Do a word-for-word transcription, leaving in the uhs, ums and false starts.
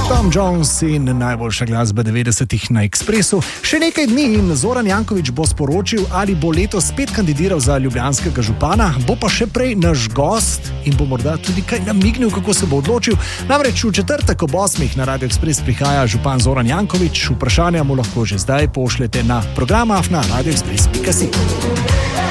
Tom Jones in najboljša glasba devetdesetih na Ekspresu. Še nekaj dni in Zoran Janković bo sporočil, ali bo letos spet kandidiral za ljubljanskega župana, bo pa še prej naš gost in bo morda tudi kaj namignil, kako se bo odločil. Namreč v četrtek ob osmih na Radio Ekspres prihaja župan Zoran Janković. Vprašanja mu lahko že zdaj pošljete na program afna radio ekspres pika si.